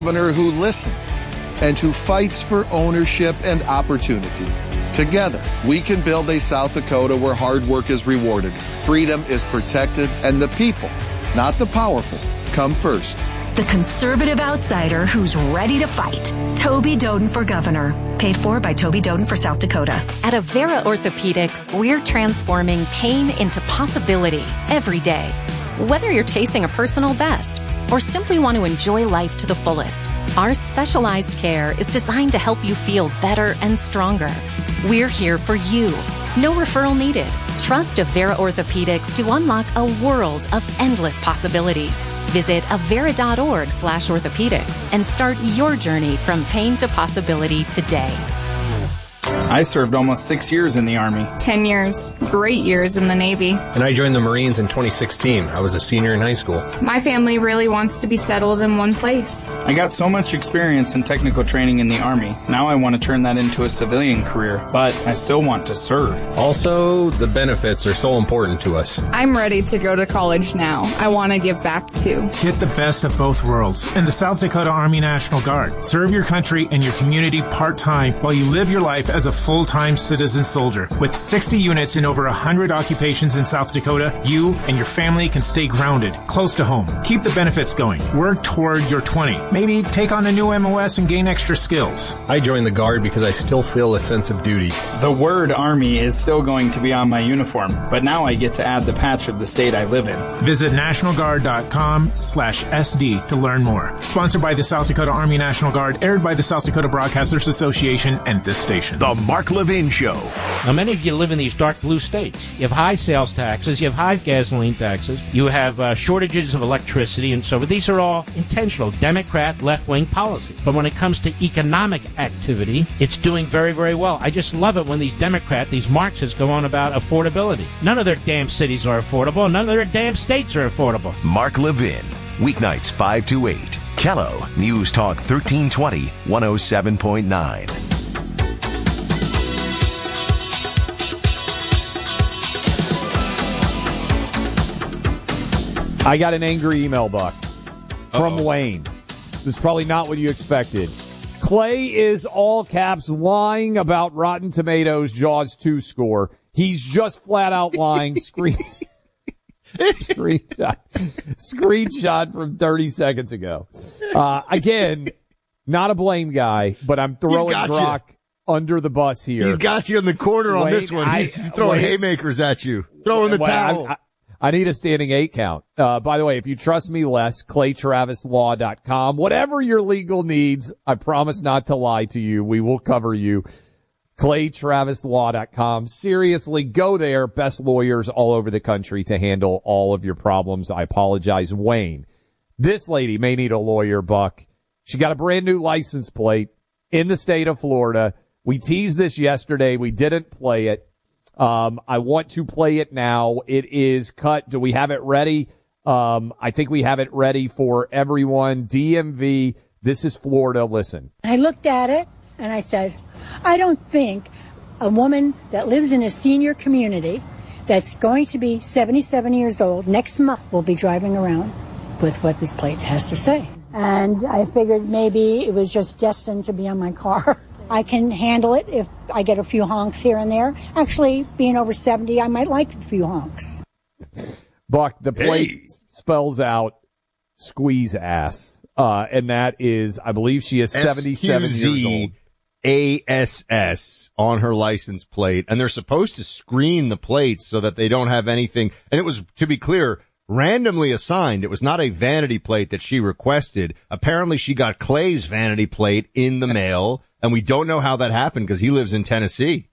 governor who listens and who fights for ownership and opportunity. Together, we can build a South Dakota where hard work is rewarded, freedom is protected, and the people, not the powerful, come first. The conservative outsider who's ready to fight. Toby Doden for governor. Paid for by Toby Doden for South Dakota. At Avera Orthopedics, we're transforming pain into possibility every day. Whether you're chasing a personal best or simply want to enjoy life to the fullest, our specialized care is designed to help you feel better and stronger. We're here for you. No referral needed. Trust Avera Orthopedics to unlock a world of endless possibilities. Visit avera.org/orthopedics and start your journey from pain to possibility today. I served almost 6 years in the Army. 10 years. Great years in the Navy. And I joined the Marines in 2016. I was a senior in high school. My family really wants to be settled in one place. I got so much experience in technical training in the Army. Now I want to turn that into a civilian career, but I still want to serve. Also, the benefits are so important to us. I'm ready to go to college now. I want to give back too. Get the best of both worlds in the South Dakota Army National Guard. Serve your country and your community part-time while you live your life as a full-time citizen soldier. With 60 units in over 100 occupations in South Dakota, you and your family can stay grounded, close to home. Keep the benefits going. Work toward your 20. Maybe take on a new MOS and gain extra skills. I joined the Guard because I still feel a sense of duty. The word Army is still going to be on my uniform, but now I get to add the patch of the state I live in. Visit nationalguard.com/SD to learn more. Sponsored by the South Dakota Army National Guard, aired by the South Dakota Broadcasters Association and this station. The Mark Levin Show. Now, many of you live in these dark blue states. You have high sales taxes, you have high gasoline taxes, you have shortages of electricity, and so these are all intentional Democrat left-wing policies. But when it comes to economic activity, it's doing very, very well. I just love it when these these Marxists go on about affordability. None of their damn cities are affordable, none of their damn states are affordable. Mark Levin, weeknights 5 to 8. Kello, News Talk 1320, 107.9. I got an angry email, Buck, from Wayne. This is probably not what you expected. Clay is all caps lying about Rotten Tomatoes' Jaws 2 score. He's just flat out lying. Screenshot from 30 seconds ago. Again, not a blame guy, but I'm throwing Brock under the bus here. He's got you in the corner on this one. He's throwing haymakers at you. Throwing the towel. I need a standing 8 count. By the way, if you trust me less, ClayTravisLaw.com. Whatever your legal needs, I promise not to lie to you. We will cover you. ClayTravisLaw.com. Seriously, go there. Best lawyers all over the country to handle all of your problems. I apologize, Wayne. This lady may need a lawyer, Buck. She got a brand new license plate in the state of Florida. We teased this yesterday. We didn't play it. I want to play it now. It is cut. Do we have it ready? I think we have it ready for everyone. DMV. This is Florida. Listen. I looked at it and I said, I don't think a woman that lives in a senior community that's going to be 77 years old next month will be driving around with what this plate has to say. And I figured maybe it was just destined to be on my car. I can handle it if I get a few honks here and there. Actually, being over 70, I might like a few honks. Buck, the plate spells out squeeze ass. And that is, I believe she is 77 years old. ASS on her license plate. And they're supposed to screen the plates so that they don't have anything. And it was, to be clear, randomly assigned. It was not a vanity plate that she requested. Apparently she got Clay's vanity plate in the mail. And we don't know how that happened because he lives in Tennessee.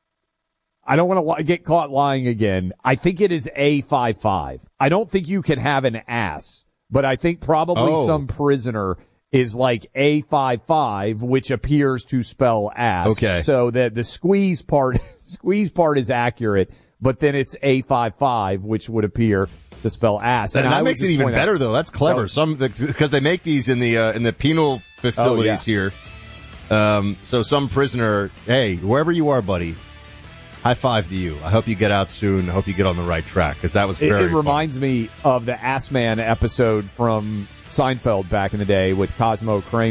I don't want to get caught lying again. I think it is A55. I don't think you can have an ass, but I think probably some prisoner is like A55, which appears to spell ass. Okay. So the squeeze part is accurate, but then it's A55, which would appear to spell ass. And that makes it even better though. That's clever. Because they make these in the penal facilities here. So some prisoner, hey, wherever you are, buddy, high five to you. I hope you get out soon. I hope you get on the right track because that was very It reminds me of the Ass Man episode from Seinfeld back in the day with Cosmo Kramer.